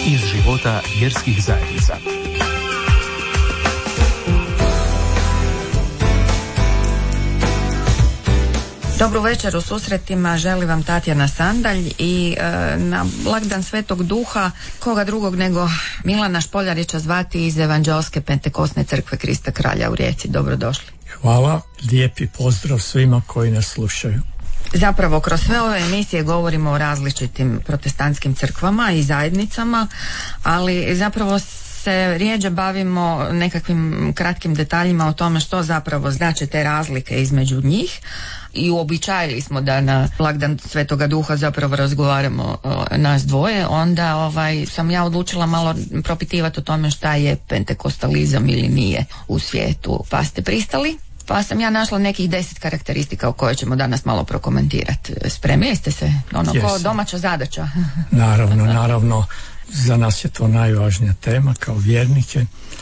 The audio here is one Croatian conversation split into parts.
iz života vjerskih zajednica. Dobru večer, u susretima želi vam Tatjana Sandalj i na blagdan Svetog Duha koga drugog nego Milana Špoljarića zvati iz Evanđeoske Pentekosne crkve Krista Kralja u Rijeci. Dobrodošli. Hvala, lijepi pozdrav svima koji nas slušaju. Zapravo, kroz sve ove emisije govorimo o različitim protestantskim crkvama i zajednicama, ali zapravo se rijeđe bavimo nekakvim kratkim detaljima o tome što zapravo znače te razlike između njih i uobičajili smo da na blagdan Svetoga Duha zapravo razgovaramo nas dvoje. Onda sam ja odlučila malo propitivati o tome šta je pentekostalizam ili nije u svijetu, pa ste pristali. Pa sam ja našla nekih 10 karakteristika o koje ćemo danas malo prokomentirati. Spremili ste se? Kao domaća zadaća. Naravno. Za nas je to najvažnija tema kao vjernike,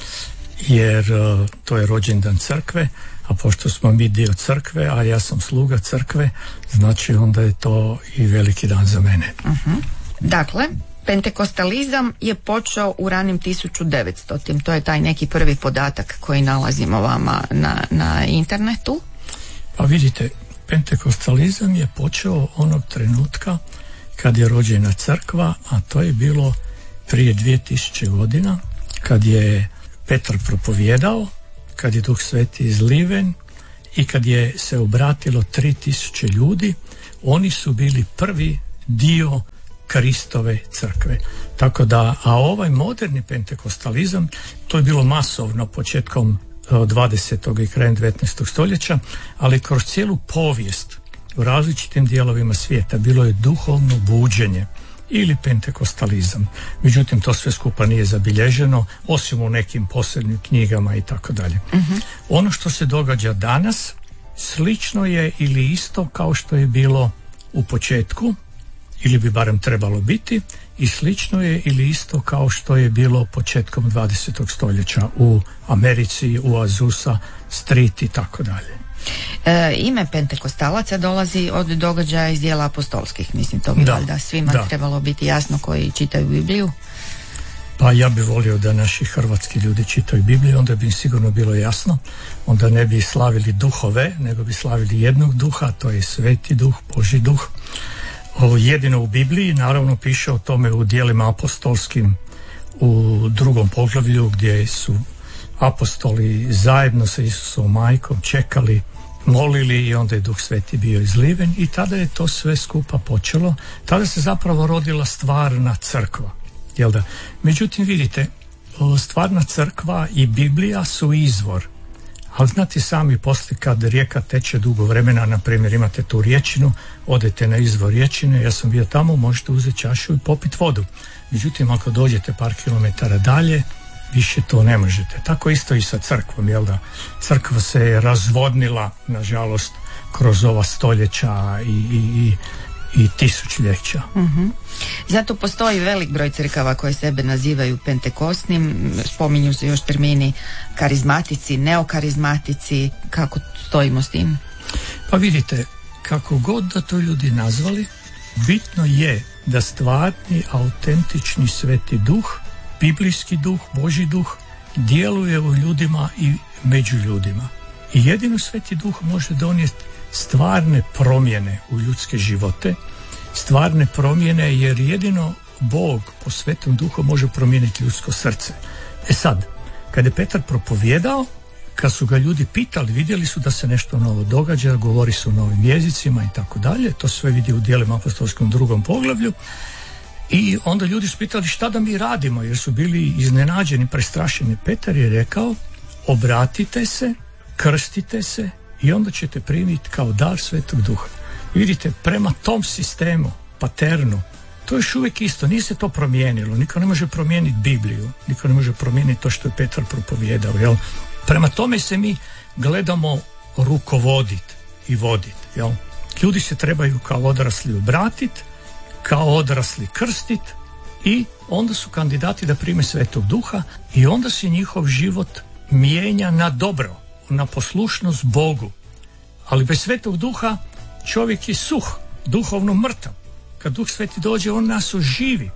jer to je rođendan crkve, a pošto smo mi dio crkve, a ja sam sluga crkve, znači onda je to i veliki dan za mene. Dakle, pentekostalizam je počeo u ranim 1900. To je taj neki prvi podatak koji nalazimo vama na internetu. Pa vidite, pentekostalizam je počeo onog trenutka kad je rođena crkva, a to je bilo prije 2000 godina, kad je Petar propovijedao, kad je Duh Sveti izliven i kad je se obratilo 3000 ljudi. Oni su bili prvi dio Kristove crkve. Tako da, a ovaj moderni pentekostalizam, to je bilo masovno početkom 20. i krajem 19. stoljeća, ali kroz cijelu povijest u različitim dijelovima svijeta bilo je duhovno buđenje ili pentekostalizam. Međutim, to sve skupa nije zabilježeno, osim u nekim posebnim knjigama i tako dalje. Ono što se događa danas slično je ili isto kao što je bilo u početku, ili bi barem trebalo biti, i slično je ili isto kao što je bilo početkom 20. stoljeća u Americi, u Azusa Street i tako dalje. Ime pentekostalaca dolazi od događaja iz dijela apostolskih, mislim, to bi valjda svima trebalo biti jasno koji čitaju Bibliju. Pa ja bih volio da naši hrvatski ljudi čitaju Bibliju, onda bi im sigurno bilo jasno, onda ne bi slavili duhove, nego bi slavili jednog duha, to je Sveti Duh, Božji Duh. Jedino u Bibliji, naravno piše o tome u dijelima apostolskim u 2. poglavlju, gdje su apostoli zajedno sa Isusom majkom čekali, molili i onda je Duh Sveti bio izliven i tada je to sve skupa počelo. Tada se zapravo rodila stvarna crkva, jel da? Međutim, vidite, stvarna crkva i Biblija su izvor, ali znate sami, poslije kad rijeka teče dugo vremena, na primjer imate tu riječinu, odete na izvor riječine, ja sam bio tamo, možete uzeti čašu i popiti vodu. Međutim, ako dođete par kilometara dalje, više to ne možete. Tako isto i sa crkvom, jel da? Crkva se je razvodnila, nažalost, kroz ova stoljeća i tisućljeća. Zato postoji velik broj crkava koje sebe nazivaju pentekosnim, spominju se još termini karizmatici, neokarizmatici. Kako stojimo s tim? Pa vidite, kako god da to ljudi nazvali, bitno je da stvarni, autentični Sveti Duh, biblijski duh, Božji duh, djeluje u ljudima i među ljudima. I jedino Sveti Duh može donijeti stvarne promjene u ljudske živote, stvarne promjene, jer jedino Bog po Svetom Duhu može promijeniti ljudsko srce. Sad, kad je Petar propovijedao, kad su ga ljudi pitali, vidjeli su da se nešto novo događa, govori su o novim jezicima i tako dalje, to sve vidi u dijelima apostolskom 2. poglavlju. I onda ljudi su pitali šta da mi radimo, jer su bili iznenađeni, prestrašeni. Petar je rekao, obratite se, krstite se i onda ćete primiti kao dar Svetog Duha. I vidite, prema tom sistemu, paternu, to je još uvijek isto, nije se to promijenilo. Niko ne može promijeniti Bibliju, niko ne može promijeniti to što je Petar propovijedao, jel? Prema tome se mi gledamo rukovoditi i voditi, jel? Ljudi se trebaju kao odrasli obratiti, kao odrasli krstit i onda su kandidati da prime Svetog Duha i onda se njihov život mijenja na dobro, na poslušnost Bogu. Ali bez Svetog Duha čovjek je suh, duhovno mrtav. Kad Duh Sveti dođe, on nas oživi.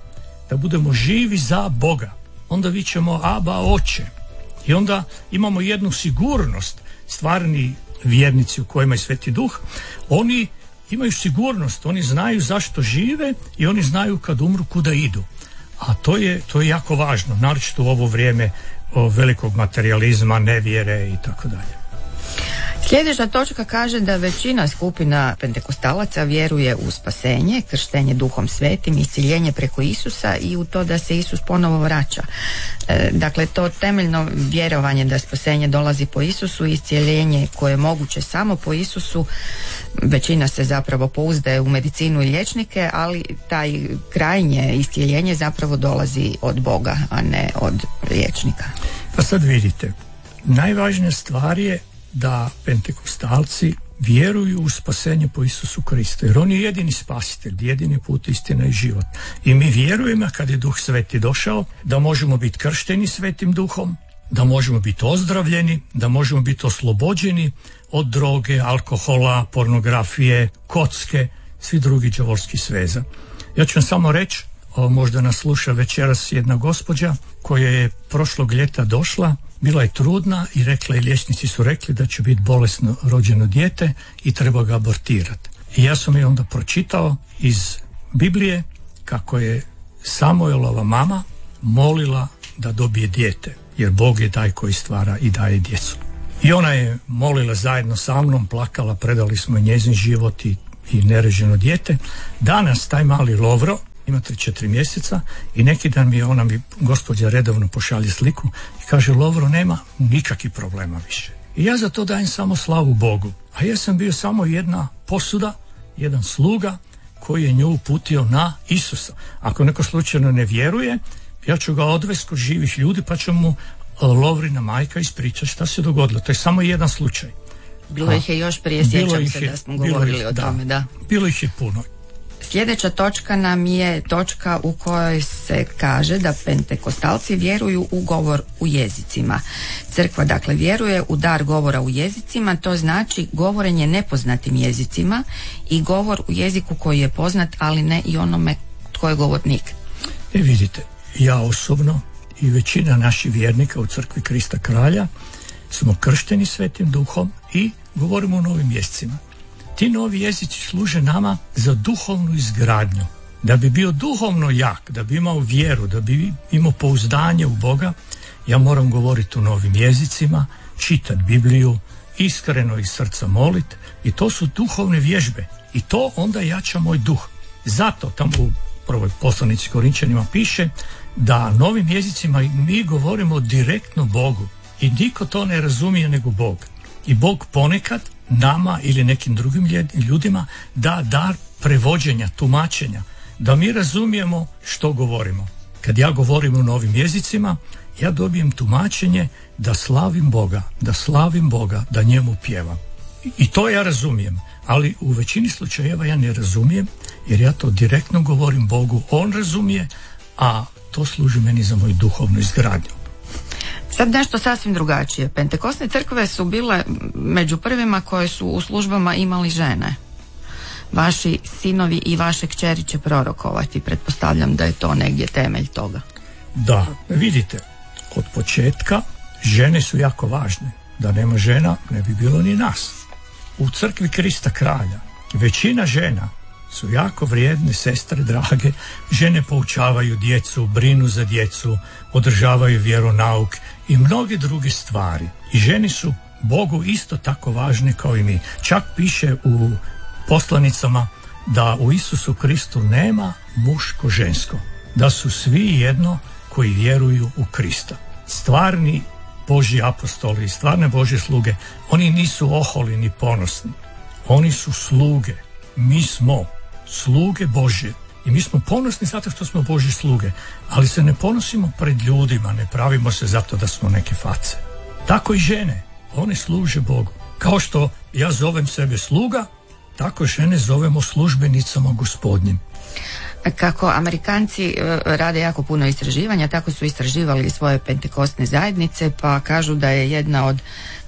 da budemo živi za Boga, onda vičemo Aba, Oče. I onda imamo jednu sigurnost. Stvarni vjernici u kojima je Sveti Duh, oni imaju sigurnost, oni znaju zašto žive i oni znaju kad umru kuda idu. A to je jako važno, naročito u ovo vrijeme velikog materijalizma, nevjere i tako dalje. Sljedeća točka kaže da većina skupina pentekostalaca vjeruje u spasenje, krštenje Duhom Svetim, isciljenje preko Isusa i u to da se Isus ponovo vraća. Dakle, to temeljno vjerovanje da spasenje dolazi po Isusu i isciljenje koje je moguće samo po Isusu, većina se zapravo pouzdaje u medicinu i liječnike, ali taj krajnje isciljenje zapravo dolazi od Boga, a ne od liječnika. Pa sad vidite, najvažnija stvar je da pentekostalci vjeruju u spasenje po Isusu Kristu, jer on je jedini spasitelj, jedini put, istina i život. I mi vjerujemo kad je Duh Sveti došao da možemo biti kršteni Svetim Duhom, da možemo biti ozdravljeni, da možemo biti oslobođeni od droge, alkohola, pornografije, kocke, svi drugi đavolskih sveza. Ja ću vam samo reći, možda nas sluša večeras jedna gospođa koja je prošlog ljeta došla, bila je trudna i rekla, i liječnici su rekli da će biti bolesno rođeno dijete i treba ga abortirati. I ja sam je onda pročitao iz Biblije kako je Samuelova mama molila da dobije dijete, jer Bog je taj koji stvara i daje djecu. I ona je molila zajedno sa mnom, plakala, predali smo njezin život i nerođeno dijete. Danas taj mali Lovro ima 3-4 mjeseca i neki dan mi gospođa redovno pošalje sliku i kaže, Lovro nema nikakvih problema više. I ja za to dajem samo slavu Bogu. A ja sam bio samo jedna posuda, jedan sluga koji je nju uputio na Isusa. Ako neko slučajno ne vjeruje, ja ću ga odvesti kod živih ljudi pa ću mu Lovrina majka ispričati šta se dogodilo. To je samo jedan slučaj. Bilo ih je još prije, sjećam se da smo govorili o tome. Da. Bilo ih je puno. Sljedeća točka nam je točka u kojoj se kaže da pentekostalci vjeruju u govor u jezicima. Crkva dakle vjeruje u dar govora u jezicima, to znači govorenje nepoznatim jezicima i govor u jeziku koji je poznat, ali ne i onome tko je govornik. Vidite, ja osobno i većina naših vjernika u Crkvi Krista Kralja smo kršteni Svetim Duhom i govorimo u novim jezicima. Ti novi jezici služe nama za duhovnu izgradnju. Da bi bio duhovno jak, da bi imao vjeru, da bi imao pouzdanje u Boga, ja moram govoriti u novim jezicima, čitati Bibliju, iskreno iz srca moliti, i to su duhovne vježbe i to onda jača moj duh. Zato tamo u prvoj poslanici Korinčanima piše da novim jezicima mi govorimo direktno Bogu i niko to ne razumije nego Bog. I Bog ponekad nama ili nekim drugim ljudima da dar prevođenja, tumačenja, da mi razumijemo što govorimo. Kad ja govorim u novim jezicima, ja dobijem tumačenje da slavim Boga, da njemu pjevam. I to ja razumijem, ali u većini slučajeva ja ne razumijem, jer ja to direktno govorim Bogu, on razumije, a to služi meni za moju duhovnu izgradnju. Sad nešto sasvim drugačije. Pentekostne crkve su bile među prvima koje su u službama imali žene. Vaši sinovi i vaše kćeri će prorokovati. Pretpostavljam da je to negdje temelj toga. Da, vidite, od početka žene su jako važne. Da nema žena, ne bi bilo ni nas. U Crkvi Krista Kralja većina žena su jako vrijedne, sestre drage. Žene poučavaju djecu, brinu za djecu, održavaju vjeronauk i mnoge druge stvari. I žene su Bogu isto tako važne kao i mi. Čak piše u poslanicama da u Isusu Kristu nema muško-žensko, da su svi jedno koji vjeruju u Krista. Stvarni Božji apostoli i stvarne Božje sluge, oni nisu oholi ni ponosni. Oni su sluge. Mi smo sluge Božje i mi smo ponosni zato što smo Božje sluge, ali se ne ponosimo pred ljudima, ne pravimo se zato da smo neke face. Tako i žene, one služe Bogu. Kao što ja zovem sebe sluga, tako žene zovemo službenicama Gospodnjim. Kako Amerikanci rade jako puno istraživanja, tako su istraživali svoje pentekostne zajednice, pa kažu da je jedna od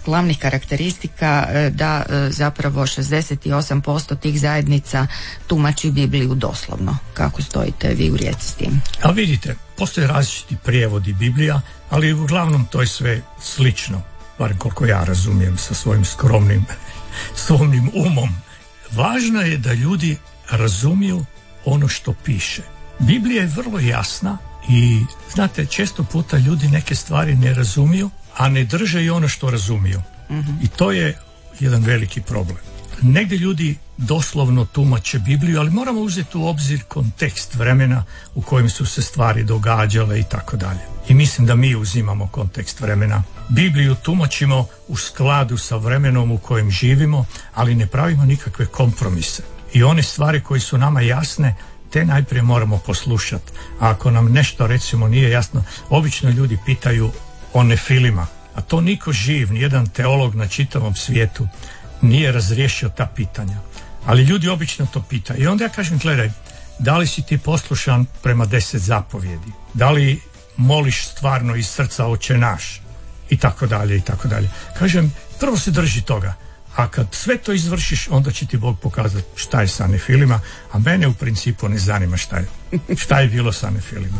glavnih karakteristika da zapravo 68% tih zajednica tumači Bibliju doslovno. Kako stojite vi u Rijeci s tim? A vidite, postoje različiti prijevodi Biblija, ali uglavnom to je sve slično, barem koliko ja razumijem sa svojim skromnim umom. Važno je da ljudi razumiju ono što piše. Biblija je vrlo jasna i znate, često puta ljudi neke stvari ne razumiju, a ne drže i ono što razumiju. I to je jedan veliki problem. Negdje ljudi doslovno tumače Bibliju, ali moramo uzeti u obzir kontekst vremena u kojem su se stvari događale i tako dalje. I mislim da mi uzimamo kontekst vremena. Bibliju tumačimo u skladu sa vremenom u kojem živimo, ali ne pravimo nikakve kompromise. I one stvari koje su nama jasne, te najprije moramo poslušati. A ako nam nešto recimo nije jasno, obično ljudi pitaju o Nefilima, a to niko živ, nijedan teolog na čitavom svijetu nije razriješio ta pitanja. Ali ljudi obično to pitaju. I onda ja kažem, gledaj, da li si ti poslušan prema 10 zapovjedi? Da li moliš stvarno iz srca Oče naš? I tako dalje, i tako dalje. Kažem, prvo se drži toga. A kad sve to izvršiš, onda će ti Bog pokazati šta je sa Nefilima, a mene u principu ne zanima šta je bilo sa Nefilima.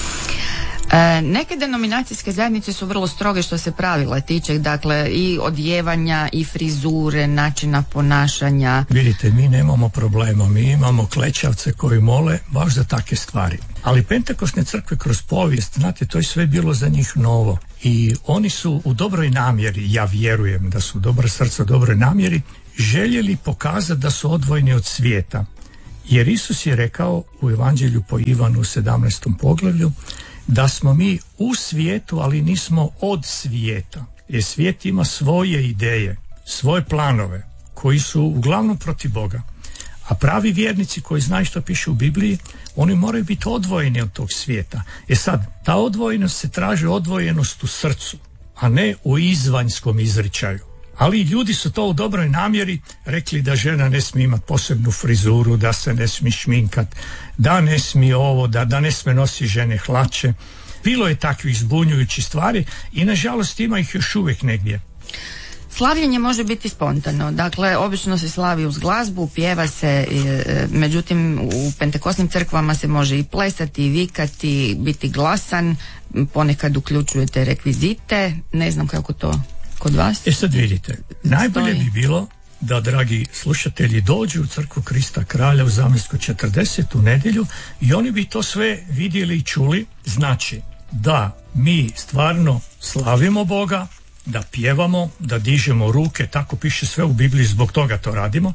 Neke denominacijske zajednice su vrlo stroge što se pravila tiče, dakle i odjevanja i frizure, načina ponašanja. Vidite, mi nemamo problema, mi imamo klečavce koji mole baš za takve stvari. Ali pentekosne crkve kroz povijest, znate, to je sve bilo za njih novo. I oni su u dobroj namjeri, ja vjerujem da su u dobra srca, u dobroj namjeri, željeli pokazati da su odvojeni od svijeta. Jer Isus je rekao u Evanđelju po Ivanu u 17. poglavlju da smo mi u svijetu, ali nismo od svijeta. Jer svijet ima svoje ideje, svoje planove, koji su uglavnom protiv Boga. A pravi vjernici koji znaju što piše u Bibliji, oni moraju biti odvojeni od tog svijeta. Sad, ta odvojenost se traži odvojenost u srcu, a ne u izvanjskom izričaju. Ali ljudi su to u dobroj namjeri rekli da žena ne smije imati posebnu frizuru, da se ne smije šminkat, da ne smije ovo, da ne smije nositi žene hlače. Bilo je takvih zbunjujućih stvari i nažalost ima ih još uvijek negdje. Slavljenje može biti spontano, dakle obično se slavi uz glazbu, pjeva se, međutim u pentekosnim crkvama se može i plesati, i vikati, biti glasan, ponekad uključujete rekvizite, ne znam kako to kod vas. Sad vidite, najbolje bi bilo da, dragi slušatelji, dođu u crkvu Krista Kralja u Zamjenskoj 40 u nedjelju i oni bi to sve vidjeli i čuli. Znači da mi stvarno slavimo Boga, da pjevamo, da dižemo ruke, tako piše sve u Bibliji, zbog toga to radimo,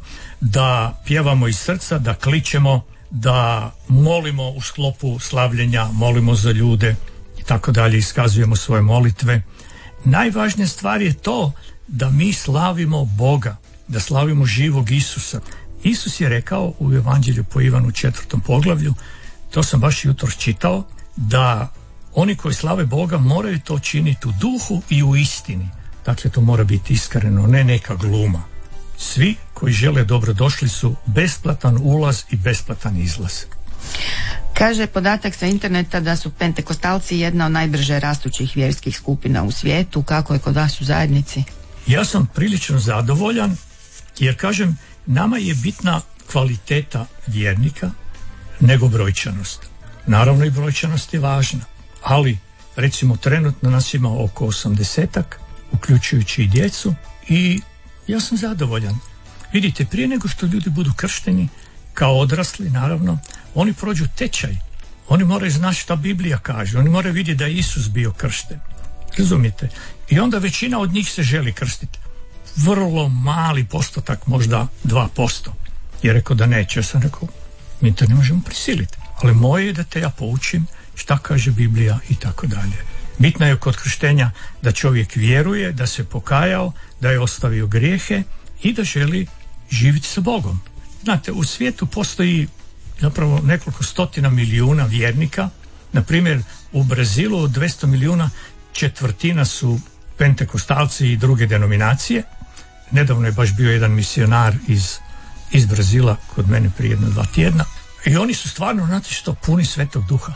da pjevamo iz srca, da kličemo, da molimo u sklopu slavljenja, molimo za ljude i tako dalje, iskazujemo svoje molitve. Najvažnija stvar je to da mi slavimo Boga, da slavimo živog Isusa. Isus je rekao u Evanđelju po Ivanu 4. poglavlju, to sam baš jutros čitao, da oni koji slave Boga moraju to činiti u duhu i u istini. Dakle, to mora biti iskreno, ne neka gluma. Svi koji žele dobrodošli su, besplatan ulaz i besplatan izlaz. Kaže podatak sa interneta da su pentekostalci jedna od najbrže rastućih vjerskih skupina u svijetu. Kako je kod vas u zajednici? Ja sam prilično zadovoljan jer, kažem, nama je bitna kvaliteta vjernika nego brojčanost. Naravno i brojčanost je važna, ali recimo trenutno nas ima oko 80-ak, uključujući i djecu, i ja sam zadovoljan. Vidite, prije nego što ljudi budu kršteni, kao odrasli naravno, oni prođu tečaj. Oni moraju znati šta Biblija kaže, oni moraju vidjeti da je Isus bio kršten. Razumijete? I onda većina od njih se želi krstiti. Vrlo mali postotak, možda 2%. Je rekao da neće. Ja sam rekao, mi to ne možemo prisiliti, ali moje je da te ja poučim šta kaže Biblija i tako dalje. Bitno je kod krštenja da čovjek vjeruje, da se pokajao, da je ostavio grijehe i da želi živjeti sa Bogom. Znate, u svijetu postoji zapravo nekoliko stotina milijuna vjernika. Na primjer, u Brazilu od 200 milijuna 1/4 su pentekostalci i druge denominacije. Nedavno je baš bio jedan misionar iz Brazila kod mene prije 1-2 tjedna. I oni su stvarno, znate što, puni Svetog Duha,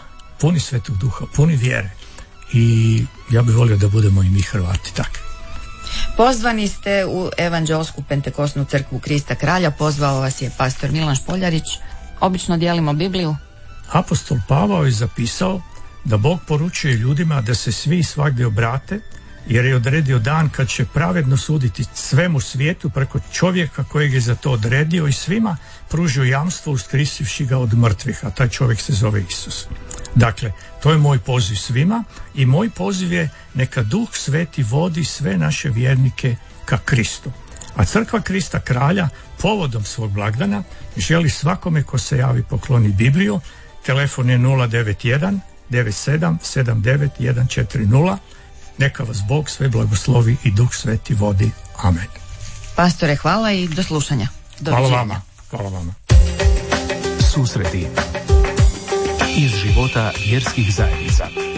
puni vjere. I ja bih volio da budemo i mi Hrvati takvi. Pozvani ste u Evanđelsku pentekosnu crkvu Krista Kralja, pozvao vas je pastor Milan Špoljarić. Obično dijelimo Bibliju. Apostol Pavao je zapisao da Bog poručuje ljudima da se svi svagdje obrate, jer je odredio dan kad će pravedno suditi svemu svijetu preko čovjeka kojeg je za to odredio i svima pružio jamstvo uskrsivši ga od mrtvih, a taj čovjek se zove Isus. Dakle, to je moj poziv svima i moj poziv je neka Duh Sveti vodi sve naše vjernike ka Kristu. A Crkva Krista Kralja povodom svog blagdana želi svakome ko se javi pokloni Bibliju. Telefon je 091 97 79 140. Neka vas Bog sve blagoslovi i Duh Sveti vodi. Amen. Pastore, hvala i do slušanja. Hvala vama. Susreti iz života vjerskih zajednica.